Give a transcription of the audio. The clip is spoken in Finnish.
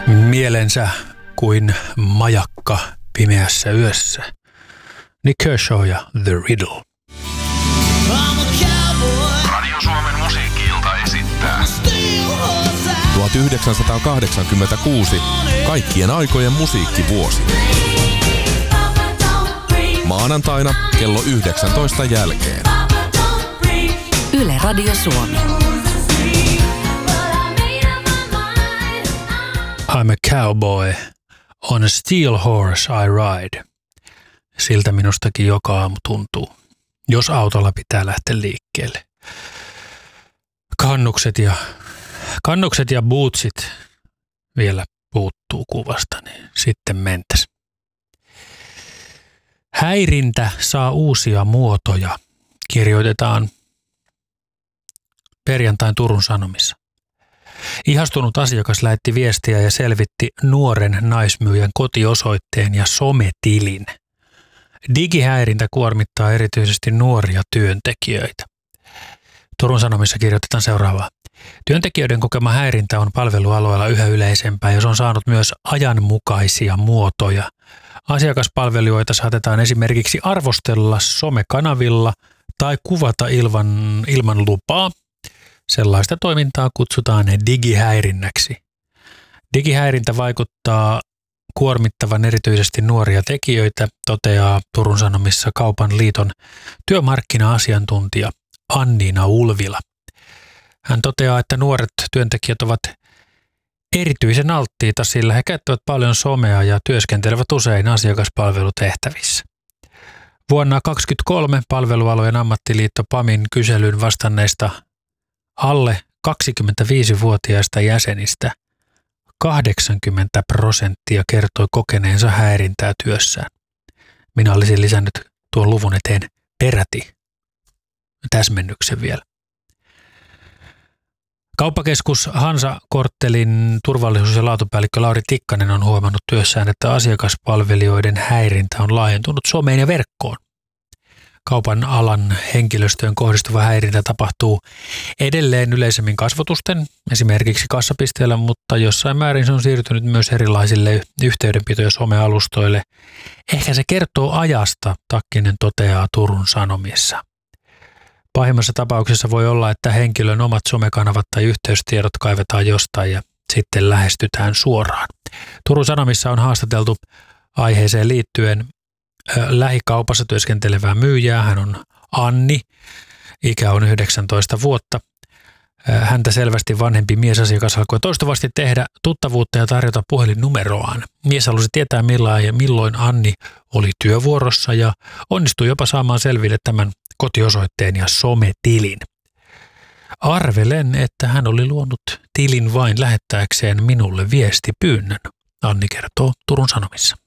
Mielensä kuin majakka pimeässä yössä. Nick Kershaw ja The Riddle. Radio Suomen musiikki-ilta esittää 1986 kaikkien aikojen musiikkivuosi. Maanantaina kello 19 jälkeen. Yle Radio Suomi. I'm a cowboy, on a steel horse I ride. Siltä minustakin joka aamu tuntuu, jos autolla pitää lähteä liikkeelle. Kannukset ja bootsit vielä puuttuu kuvasta, niin sitten mentäs. Häirintä saa uusia muotoja, kirjoitetaan perjantain Turun Sanomissa. Ihastunut asiakas lähetti viestiä ja selvitti nuoren naismyyjän kotiosoitteen ja sometilin. Digihäirintä kuormittaa erityisesti nuoria työntekijöitä. Turun Sanomissa kirjoitetaan seuraavaa. Työntekijöiden kokema häirintä on palvelualoilla yhä yleisempää ja se on saanut myös ajanmukaisia muotoja. Asiakaspalvelijoita saatetaan esimerkiksi arvostella somekanavilla tai kuvata ilman lupaa. Sellaista toimintaa kutsutaan digihäirinnäksi. Digihäirintä vaikuttaa kuormittavan erityisesti nuoria tekijöitä, toteaa Turun Sanomissa Kaupan liiton työmarkkina-asiantuntija Anniina Ulvila. Hän toteaa, että nuoret työntekijät ovat erityisen alttiita, sillä he käyttävät paljon somea ja työskentelevät usein asiakaspalvelutehtävissä. Vuonna 2023 palvelualojen ammattiliitto PAMin kyselyyn vastanneista alle 25-vuotiaista jäsenistä 80% kertoi kokeneensa häirintää työssään. Minä olisin lisännyt tuon luvun eteen peräti täsmennyksen vielä. Kauppakeskus Hansa Korttelin turvallisuus- ja laatupäällikkö Lauri Tikkanen on huomannut työssään, että asiakaspalvelijoiden häirintä on laajentunut someen ja verkkoon. Kaupan alan henkilöstöön kohdistuva häirintä tapahtuu edelleen yleisemmin kasvotusten, esimerkiksi kassapisteellä, mutta jossain määrin se on siirtynyt myös erilaisille yhteydenpito- ja somealustoille. Ehkä se kertoo ajasta, Takkinen toteaa Turun Sanomissa. Pahimmassa tapauksessa voi olla, että henkilön omat somekanavat tai yhteystiedot kaivetaan jostain ja sitten lähestytään suoraan. Turun Sanomissa on haastateltu aiheeseen liittyen lähikaupassa työskentelevää myyjää. Hän on Anni, ikä on 19 vuotta. Häntä selvästi vanhempi miesasiakas alkoi toistuvasti tehdä tuttavuutta ja tarjota puhelinnumeroaan. Mies halusi tietää milloin Anni oli työvuorossa ja onnistui jopa saamaan selville tämän kotiosoitteen ja sometilin. Arvelen, että hän oli luonut tilin vain lähettääkseen minulle viestipyynnön, Anni kertoo Turun Sanomissa.